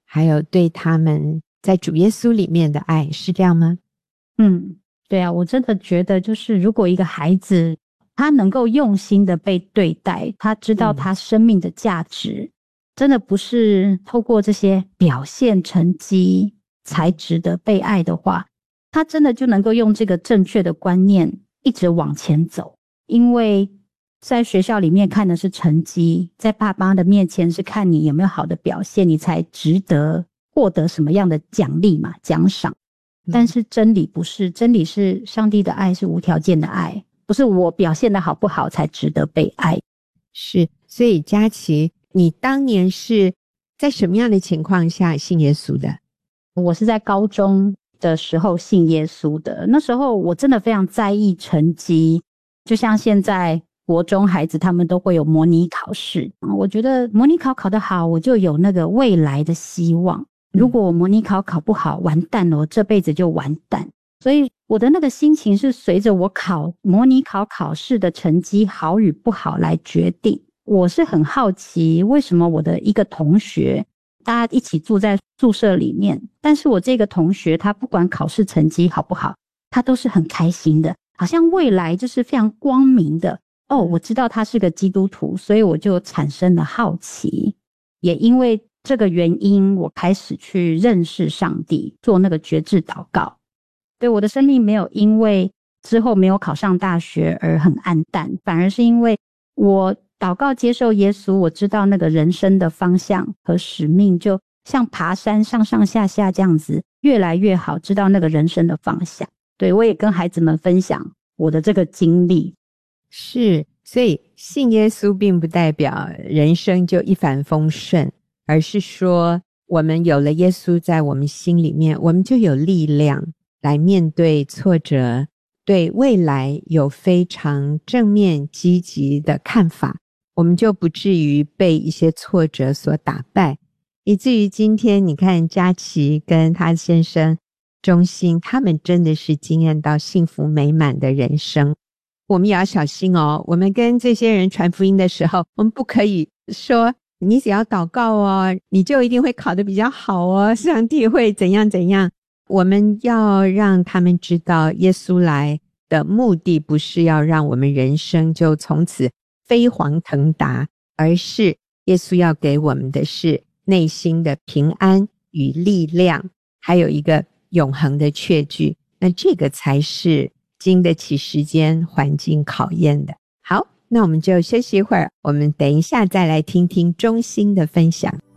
还有对他们在主耶稣里面的爱，是这样吗？ 对啊，我真的觉得就是如果一个孩子他能够用心的被对待，他知道他生命的价值，真的不是透过这些表现成绩才值得被爱的话，他真的就能够用这个正确的观念一直往前走。因为在学校里面看的是成绩，在爸妈的面前是看你有没有好的表现，你才值得获得什么样的奖励嘛，奖赏。但是真理不是，真理是上帝的爱是无条件的爱，不是我表现的好不好才值得被爱。 是，所以佳琪，你当年是在什么样的情况下信耶稣的？ 我是在高中的时候信耶稣的，那时候我真的非常在意成绩，就像现在国中孩子他们都会有模拟考试，我觉得模拟考考得好，我就有那个未来的希望。如果我模拟考考不好，完蛋了，我这辈子就完蛋。所以我的那个心情是随着我模拟考考试的成绩好与不好来决定。我是很好奇，为什么我的一个同学，大家一起住在宿舍里面，但是我这个同学他不管考试成绩好不好，他都是很开心的，好像未来就是非常光明的。我知道他是个基督徒，所以我就产生了好奇，也因为这个原因，我开始去认识上帝，做那个决志祷告。对，我的生命没有因为之后没有考上大学而很暗淡，反而是因为我祷告接受耶稣，我知道那个人生的方向和使命，就像爬山上上下下这样子，越来越好，知道那个人生的方向。对，我也跟孩子们分享我的这个经历。 是，所以信耶稣并不代表人生就一帆风顺，而是说我们有了耶稣在我们心里面，我们就有力量来面对挫折，对未来有非常正面积极的看法，我们就不至于被一些挫折所打败，以至于今天你看佳琪跟他先生忠心，他们真的是经验到幸福美满的人生。我们也要小心哦，我们跟这些人传福音的时候，我们不可以说你只要祷告哦，你就一定会考得比较好哦，上帝会怎样怎样。我们要让他们知道耶稣来的目的不是要让我们人生就从此飞黄腾达，而是耶稣要给我们的是内心的平安与力量，还有一个永恒的确据，那这个才是经得起时间环境考验的。好，那我们就休息一会儿，我们等一下再来听听忠心的分享。